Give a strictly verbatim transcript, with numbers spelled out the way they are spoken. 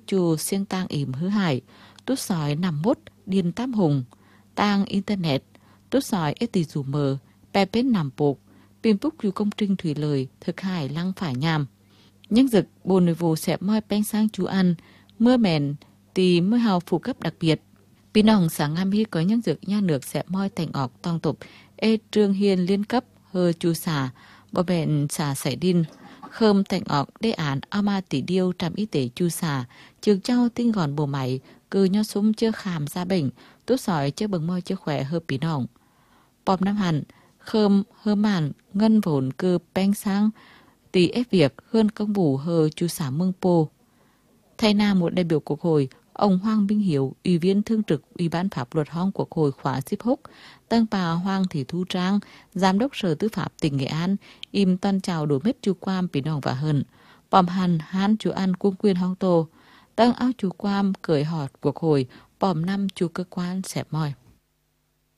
chù siêng tang ỉm hứa hải, tút sói nằm mốt, điên tam hùng, tang internet, tút sói ế tỷ dù mờ, bè bết nằm bột, pin búc dù công trình thủy lời, thực hải lăng phải nhàm. Nhưng dực bồ nội vụ sẽ moi bánh sang chú ăn, mưa mèn tì mưa hào phụ cấp đặc biệt. Pin nòng sáng ngam hi có những dực nha nước sẽ moi thành ọc tong tục, ê trương hiên liên cấp hơ chú xà, bò bẹn xà sảy đinh, khơm thành ọc đề án ama tỷ điêu trạm y tế chú xà, trường trao tinh gòn bồ máy, cư nho súng chưa khám ra bệnh, tốt sỏi chưa bừng moi chưa khỏe hơ pin nòng. Bòm năm hẳn, khơm hơ màn ngân vốn cư bánh sang, tỷ ép việc hơn công bù hơ chú xà mương pô. Thay na một đại biểu Quốc hội, ông Hoàng Minh Hiếu, Ủy viên Thường trực Ủy ban Pháp luật Hong Quốc hội khóa xếp húc, tăng bà Hoàng Thị Thu Trang, Giám đốc Sở Tư pháp tỉnh Nghệ An, im toàn chào đối mết chú quam bị nòng và hận. Bòm hàn hán chú ăn cung quyền Hong Tô, tăng áo chú quam cởi họt Quốc hội, bòm năm chú cơ quan xẹp mòi.